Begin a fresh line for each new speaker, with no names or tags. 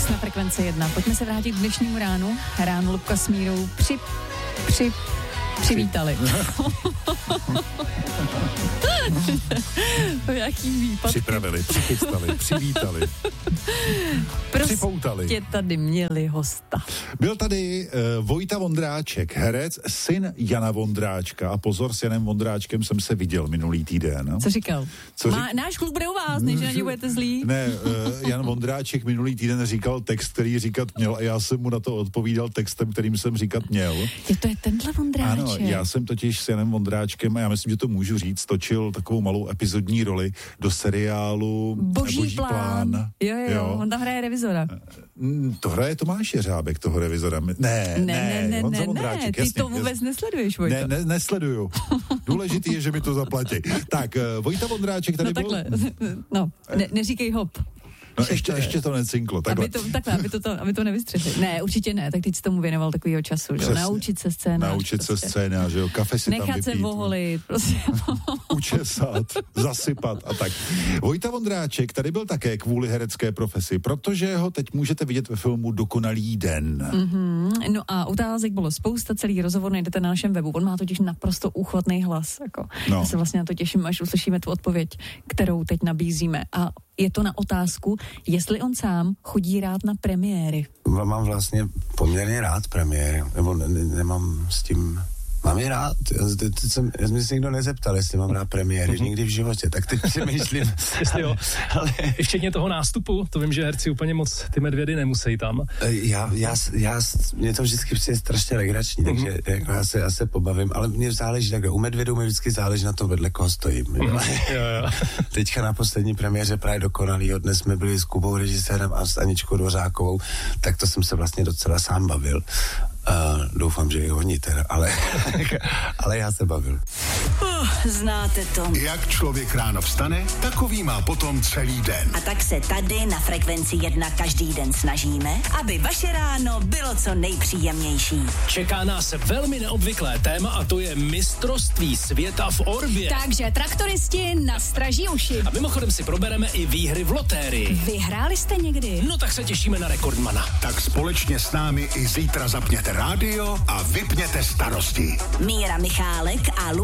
na Frekvenci 1. Pojďme se vrátit k dnešnímu ránu. Ráno Lubka s Mírou přivítali. Jaký výpad.
Připravili, přichystali, přivítali. Připoutali.
Prostě tady měli hosta.
Byl tady Vojta Vondráček, herec, syn Jana Vondráčka. A pozor, s Janem Vondráčkem jsem se viděl minulý týden.
Co říkal? Náš kluk bude u vás, než na něj budete zlí.
Ne, Jan Vondráček minulý týden říkal text, který říkat měl, a já jsem mu na to odpovídal textem, kterým jsem říkat měl.
To je tenhle Vondráček.
Ano, já jsem totiž s Janem Vondráčkem, a já myslím, že to můžu říct, točil takovou malou epizodní roli do seriálu Boží plán.
Jo, on tam hraje revizora.
To hraje Tomáš Jeřábek, toho revizora. Ne, Vondráček,
ty to vůbec nesleduješ, Vojto.
Nesleduju. Důležitý je, že mi to zaplatí. Tak, Vojta Vondráček tady byl...
No, neříkej hop.
No ještě to necinklo.
Aby to nevystřihli. Ne, určitě ne, tak teď si tomu věnoval takovýho času, že? Naučit se scénář,
že jo, kafe si
nechat
tam vypít.
Nechat se voholit, prostě.
Učesat, zasypat a tak. Vojta Vondráček tady byl také kvůli herecké profesi, protože ho teď můžete vidět ve filmu Dokonalý den.
Mm-hmm. No a otázek bylo spousta, celý rozhovor najdete na našem webu. On má totiž naprosto úchvatný hlas. Jako. Já se vlastně na to těším, až uslyšíme tu odpověď, kterou teď nabízíme. A je to na otázku, jestli on sám chodí rád na premiéry.
Mám vlastně poměrně rád premiéry, nebo nemám s tím... Mám je rád. Já mě se nikdo nezeptal, jestli mám rád premiéry, nikdy v životě, tak teď přemýšlím.
Jestli jo, ale včetně toho nástupu, to vím, že herci úplně moc ty medvědy nemusí tam. Mě to vždycky přijde strašně legrační, takže jako já se pobavím, ale mě záleží takhle. U medvědů mi vždycky záleží na tom, vedle koho stojím. Jo.
Teďka na poslední premiéře právě Dokonalýho dnes jsme byli s Kubou režisérem a s Aničkou Dvořákovou, tak to jsem se vlastně docela sám bavil. Doufám, že i oni teda, ale já se bavil.
Znáte to.
Jak člověk ráno vstane, takový má potom celý den.
A tak se tady na Frekvenci 1 každý den snažíme, aby vaše ráno bylo co nejpříjemnější.
Čeká nás velmi neobvyklé téma a to je mistrovství světa v Orbě.
Takže traktoristi nastraží uši.
A mimochodem si probereme i výhry v lotérii.
Vyhráli jste někdy?
No tak se těšíme na rekordmana.
Tak společně s námi i zítra zapněte rádio a vypněte starosti.
Míra Michálek a